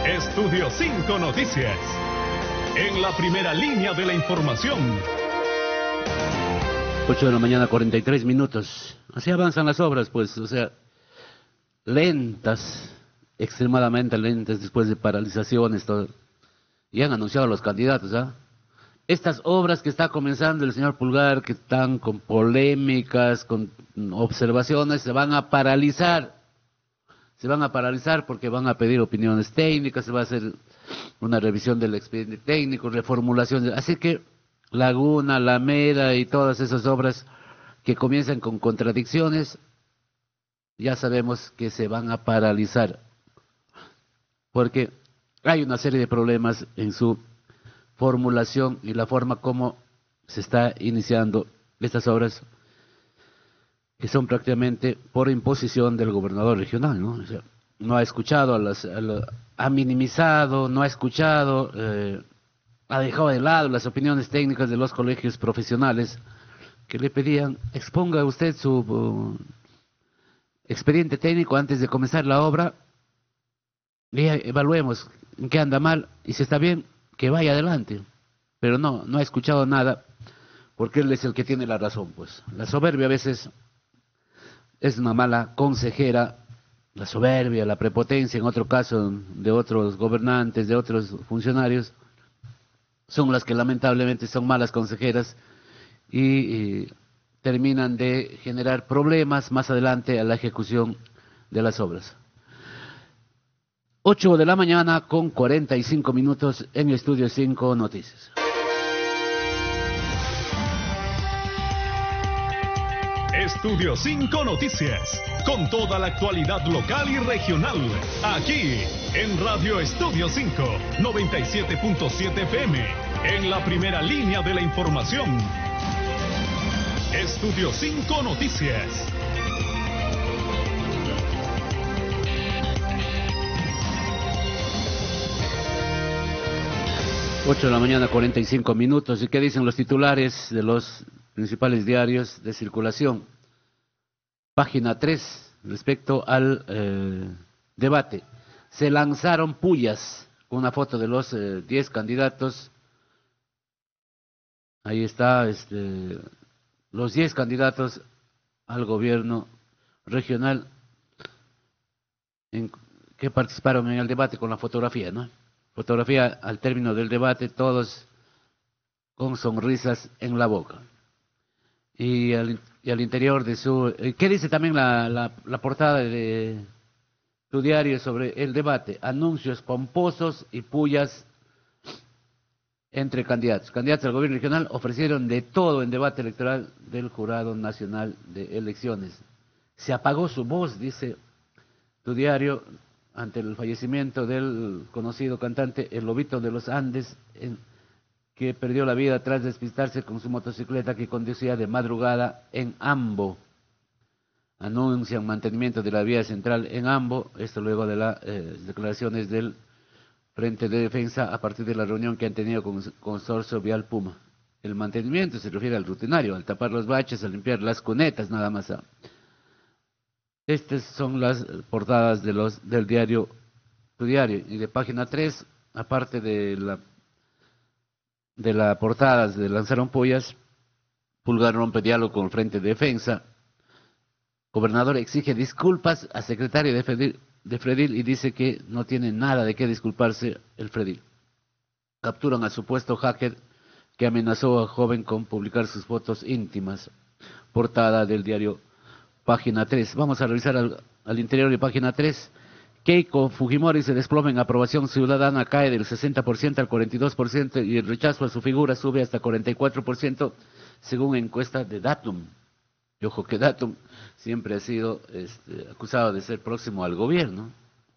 Estudio 5 Noticias. En la primera línea de la información. 8 de la mañana, 43 minutos. Así avanzan las obras, pues, o sea, lentas, extremadamente lentas después de paralizaciones, todo. Y han anunciado los candidatos, ¿ah? Estas obras que está comenzando el señor Pulgar, que están con polémicas, con observaciones, se van a paralizar. Se van a paralizar porque van a pedir opiniones técnicas, se va a hacer una revisión del expediente técnico, reformulación. Así que Laguna, Alameda y todas esas obras que comienzan con contradicciones, ya sabemos que se van a paralizar. Porque hay una serie de problemas en su formulación y la forma como se está iniciando estas obras, que son prácticamente por imposición del gobernador regional, ¿no? O sea, no ha escuchado ha minimizado, no ha escuchado, ha dejado de lado las opiniones técnicas de los colegios profesionales que le pedían: exponga usted su expediente técnico antes de comenzar la obra y evaluemos en qué anda mal, y si está bien, que vaya adelante. Pero no ha escuchado nada, porque él es el que tiene la razón, pues. La soberbia a veces es una mala consejera, la soberbia, la prepotencia, en otro caso, de otros gobernantes, de otros funcionarios, son las que lamentablemente son malas consejeras y terminan de generar problemas más adelante a la ejecución de las obras. 8 de la mañana con 45 minutos en Estudio 5 Noticias. Estudio 5 Noticias, con toda la actualidad local y regional, aquí en Radio Estudio 5, 97.7 FM, en la primera línea de la información. Estudio 5 Noticias. Ocho de la mañana, 45 minutos. ¿Y qué dicen los titulares de los principales diarios de circulación? Página 3, respecto al debate. Se lanzaron pullas con una foto de los 10 candidatos. Ahí está, los 10 candidatos al gobierno regional que participaron en el debate, con la fotografía, ¿no? Fotografía al término del debate, todos con sonrisas en la boca. Y al interior de su... ¿Qué dice también la portada de tu diario sobre el debate? Anuncios pomposos y pullas entre candidatos. Candidatos al gobierno regional ofrecieron de todo en debate electoral del Jurado Nacional de Elecciones. Se apagó su voz, dice tu diario, ante el fallecimiento del conocido cantante El Lobito de los Andes, que perdió la vida tras despistarse con su motocicleta que conducía de madrugada en Ambo. Anuncian mantenimiento de la vía central en Ambo, esto luego de las declaraciones del Frente de Defensa a partir de la reunión que han tenido con el Consorcio Vial Puma. El mantenimiento se refiere al rutinario, al tapar los baches, al limpiar las cunetas, nada más. Estas son las portadas del diario Tu Diario. Y de página 3, aparte de la portada de Lanzaron Pullas, Pulgar rompe diálogo con el Frente de Defensa. Gobernador exige disculpas a secretario de Fredil y dice que no tiene nada de qué disculparse el Fredil. Capturan al supuesto hacker que amenazó a joven con publicar sus fotos íntimas. Portada del diario Página 3. Vamos a revisar al interior de Página 3. Keiko Fujimori se desploma en aprobación ciudadana, cae del 60% al 42% y el rechazo a su figura sube hasta 44% según encuesta de Datum. Y ojo que Datum siempre ha sido acusado de ser próximo al gobierno.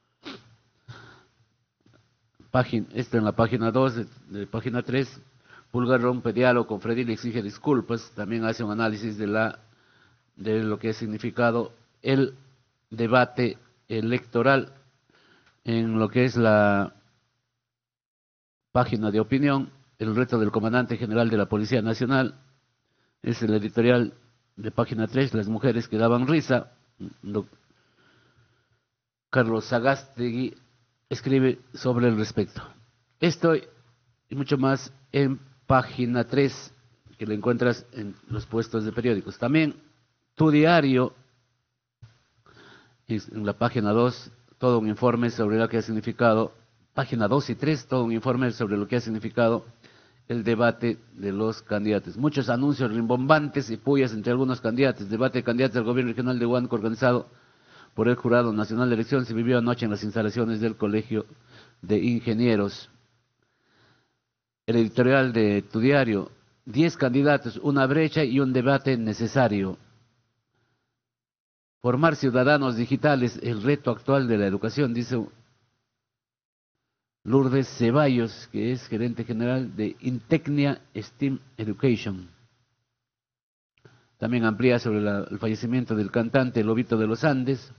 Esto en la página 2 de Página 3. Pulgar rompe diálogo con Fredil y exige disculpas. También hace un análisis de lo que ha significado el debate electoral en lo que es la página de opinión. El reto del comandante general de la Policía Nacional es el editorial de Página 3, las mujeres que daban risa. Carlos Sagástegui escribe sobre el respecto. Esto y mucho más en página 3, que lo encuentras en los puestos de periódicos. También Tu Diario, en la página 2, todo un informe sobre lo que ha significado, página 2 y 3, todo un informe sobre lo que ha significado el debate de los candidatos. Muchos anuncios rimbombantes y pullas entre algunos candidatos. Debate de candidatos al gobierno regional de Huánuco organizado por el Jurado Nacional de Elecciones se vivió anoche en las instalaciones del Colegio de Ingenieros. El editorial de Tu Diario: 10 candidatos, una brecha y un debate necesario. Formar ciudadanos digitales, el reto actual de la educación, dice Lourdes Ceballos, que es gerente general de Intecnia STEAM Education. También amplía sobre el fallecimiento del cantante Lobito de los Andes.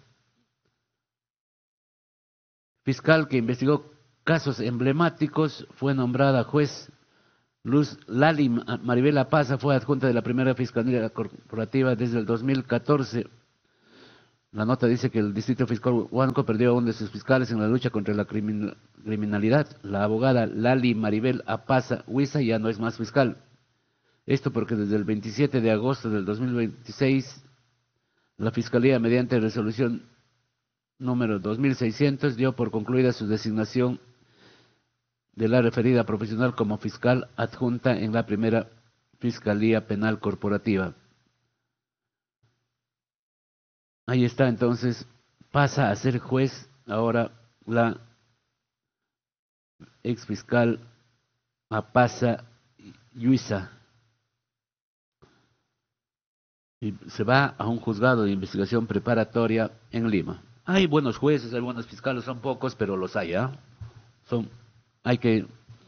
Fiscal que investigó casos emblemáticos fue nombrada juez. Luz Lali Maribel Apaza fue adjunta de la primera Fiscalía Corporativa desde el 2014. La nota dice que el Distrito Fiscal Huánuco perdió a uno de sus fiscales en la lucha contra la criminalidad. La abogada Lali Maribel Apaza Huiza ya no es más fiscal. Esto porque desde el 27 de agosto del 2026, la Fiscalía, mediante resolución número 2600, dio por concluida su designación de la referida profesional como fiscal adjunta en la primera Fiscalía Penal Corporativa. Ahí está, entonces, pasa a ser juez ahora la exfiscal Apaza Huiza. Y se va a un juzgado de investigación preparatoria en Lima. Hay buenos jueces, hay buenos fiscales, son pocos, pero los hay, ¿ah? Hay que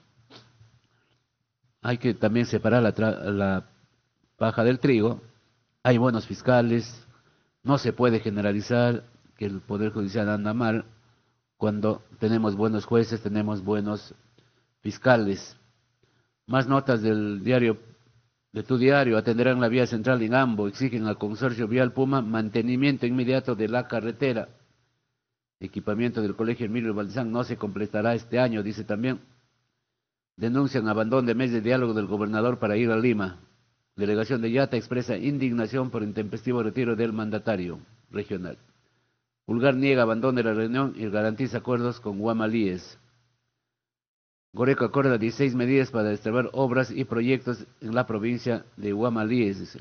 también separar la paja del trigo. Hay buenos fiscales. No se puede generalizar que el Poder Judicial anda mal cuando tenemos buenos jueces, tenemos buenos fiscales. Más notas del diario, de Tu Diario: atenderán la vía central en Ambo, exigen al consorcio Vial Puma mantenimiento inmediato de la carretera. Equipamiento del Colegio Emilio Valdizán no se completará este año, dice también. Denuncian abandono de mes de diálogo del gobernador para ir a Lima. Delegación de Yata expresa indignación por intempestivo retiro del mandatario regional. Pulgar niega abandono de la reunión y garantiza acuerdos con Guamalíes. Goreco acuerda 16 medidas para destrabar obras y proyectos en la provincia de Guamalíes, dice.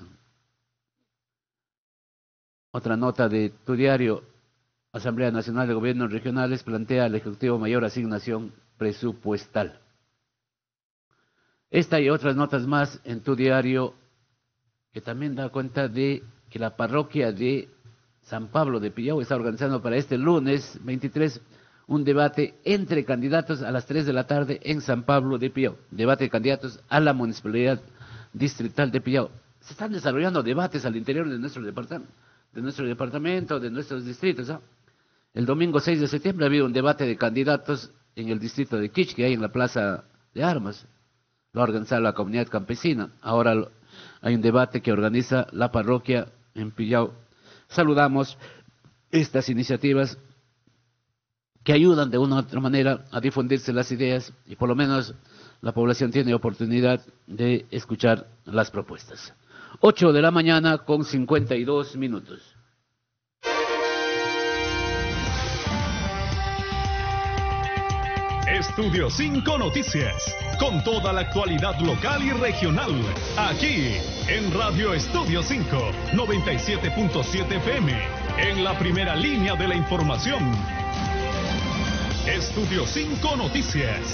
Otra nota de Tu Diario: Asamblea Nacional de Gobiernos Regionales plantea al Ejecutivo mayor asignación presupuestal. Esta y otras notas más en Tu Diario, que también da cuenta de que la parroquia de San Pablo de Pillao está organizando para este lunes 23 un debate entre candidatos a las 3 de la tarde en San Pablo de Pillao. Debate de candidatos a la Municipalidad Distrital de Pillao. Se están desarrollando debates al interior de nuestro departamento, de nuestros distritos, ¿ah? El domingo 6 de septiembre ha habido un debate de candidatos en el distrito de Quichqui, ahí en la Plaza de Armas. Lo ha organizado la comunidad campesina. Ahora hay un debate que organiza la parroquia en Pillao. Saludamos estas iniciativas que ayudan de una u otra manera a difundirse las ideas y por lo menos la población tiene oportunidad de escuchar las propuestas. 8 de la mañana con 52 minutos. Estudio 5 Noticias, con toda la actualidad local y regional, aquí en Radio Estudio 5, 97.7 FM, en la primera línea de la información. Estudio 5 Noticias.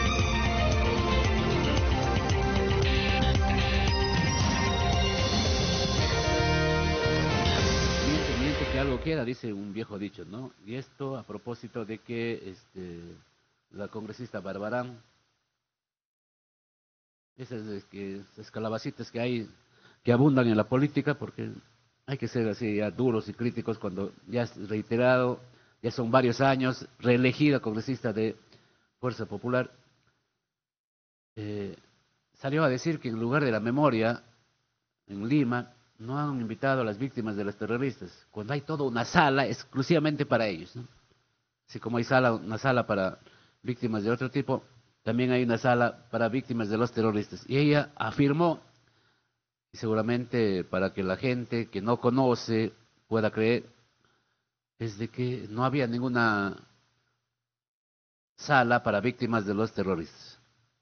Miente que algo queda, dice un viejo dicho, ¿no? Y esto a propósito de que la congresista Barbarán, esas calabacitas que hay, que abundan en la política, porque hay que ser así ya duros y críticos cuando ya es reiterado, ya son varios años, reelegida congresista de Fuerza Popular, salió a decir que en lugar de la memoria en Lima no han invitado a las víctimas de los terroristas, cuando hay toda una sala exclusivamente para ellos, ¿no? así como hay una sala para víctimas de otro tipo, también hay una sala para víctimas de los terroristas. Y ella afirmó, y seguramente para que la gente que no conoce pueda creer, es de que no había ninguna sala para víctimas de los terroristas.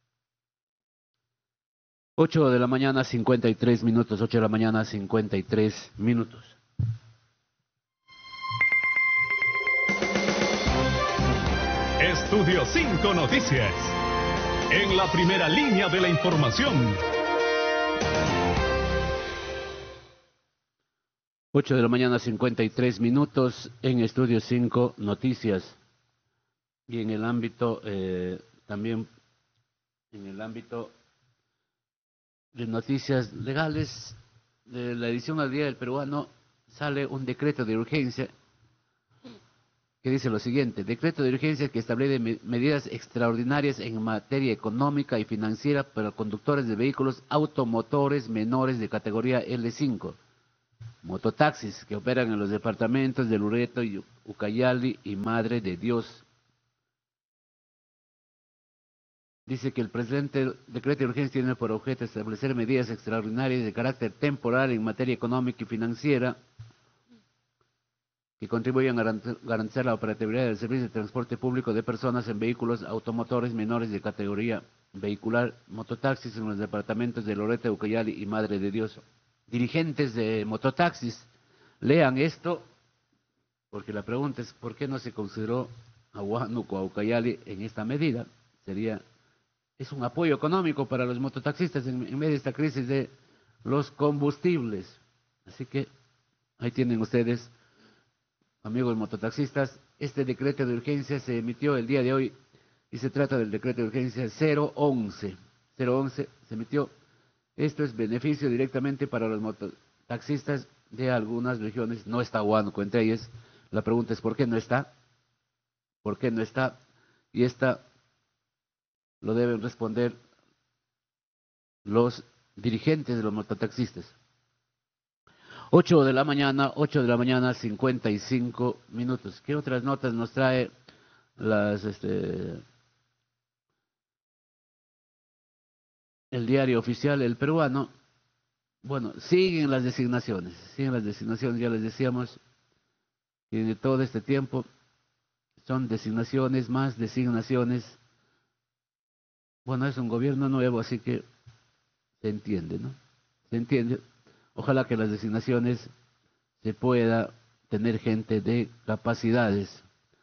8 de la mañana, 53 minutos, 8 de la mañana, 53 minutos. Estudio 5 Noticias. En la primera línea de la información. 8 de la mañana, 53 minutos, en Estudio 5 Noticias. Y en el ámbito, también, en el ámbito de noticias legales, de la edición al Día del Peruano, sale un decreto de urgencia que dice lo siguiente: decreto de urgencia que establece medidas extraordinarias en materia económica y financiera para conductores de vehículos automotores menores de categoría L5, mototaxis que operan en los departamentos de Loreto, Ucayali y Madre de Dios. Dice que el presente decreto de urgencia tiene por objeto establecer medidas extraordinarias de carácter temporal en materia económica y financiera que contribuyan a garantizar la operatividad del servicio de transporte público de personas en vehículos automotores menores de categoría vehicular, mototaxis en los departamentos de Loreto, Ucayali y Madre de Dios. Dirigentes de mototaxis, lean esto, porque la pregunta es ¿por qué no se consideró a Huánuco, a Ucayali en esta medida? Es un apoyo económico para los mototaxistas en medio de esta crisis de los combustibles. Así que ahí tienen ustedes, amigos mototaxistas, este decreto de urgencia se emitió el día de hoy y se trata del decreto de urgencia 011. 011 se emitió. Esto es beneficio directamente para los mototaxistas de algunas regiones. No está Huánuco entre ellas. La pregunta es ¿por qué no está? ¿Por qué no está? Y esta lo deben responder los dirigentes de los mototaxistas. 8 de la mañana, 55 minutos. ¿Qué otras notas nos trae el diario oficial, El Peruano? Bueno, siguen las designaciones, ya les decíamos que de todo este tiempo son designaciones, más designaciones. Bueno, es un gobierno nuevo, así que se entiende, ¿no? Se entiende. Ojalá que las designaciones se pueda tener gente de capacidades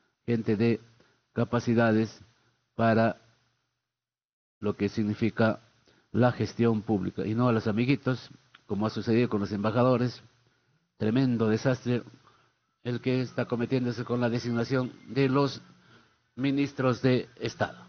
para lo que significa la gestión pública, y no a los amiguitos, como ha sucedido con los embajadores. Tremendo desastre el que está cometiéndose con la designación de los ministros de Estado.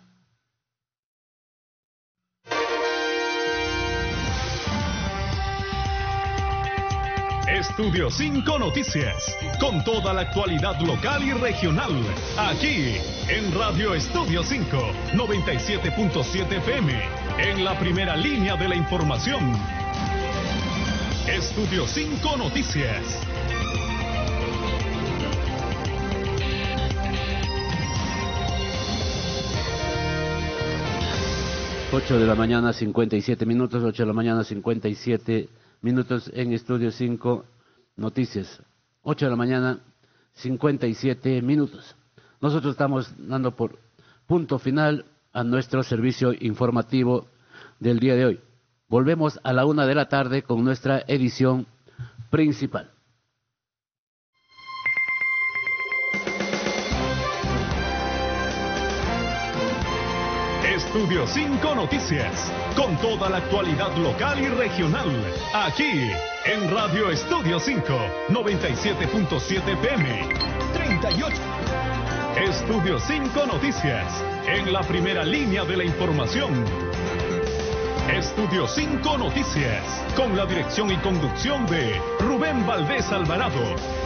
Estudio 5 Noticias, con toda la actualidad local y regional, aquí en Radio Estudio 5, 97.7 FM, en la primera línea de la información. Estudio 5 Noticias. Ocho de la mañana, 57 minutos, 8 de la mañana, 57 minutos en Estudio 5 Noticias. 8 de la mañana, 57 minutos. Nosotros estamos dando por punto final a nuestro servicio informativo del día de hoy. Volvemos a la 1 de la tarde con nuestra edición principal. Estudio 5 Noticias, con toda la actualidad local y regional, aquí en Radio Estudio 5, 97.7 PM, 38. Estudio 5 Noticias, en la primera línea de la información. Estudio 5 Noticias, con la dirección y conducción de Rubén Valdés Alvarado.